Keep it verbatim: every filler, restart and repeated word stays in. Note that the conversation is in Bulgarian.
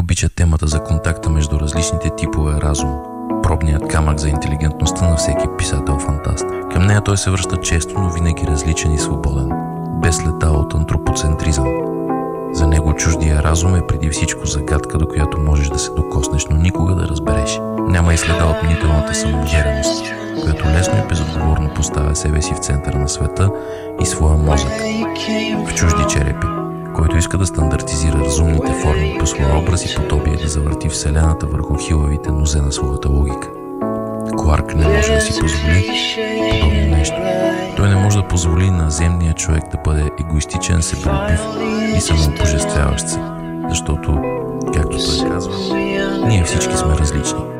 обича темата за контакта между различните типове разум, пробният камък за интелигентността на всеки писател-фантаст. Към нея той се връща често, но винаги различен и свободен, без следа от антропоцентризъм. За него чуждия разум е преди всичко загадка, до която можеш да се докоснеш, но никога да разбереш. Няма и следа от мнителната самоувереност, която лесно и безотговорно поставя себе си в центъра на света и своя мозък в чужди черепи, който иска да стандартизира разумните форми по своя образ и подобие, да завърти Вселената върху хилавите нозе на своята логика. Кларк не може да си позволи подобно нещо. Той не може да позволи на земния човек да бъде егоистичен, себелюбив и самоупожествяващ се, защото, както той казва, ние всички сме различни.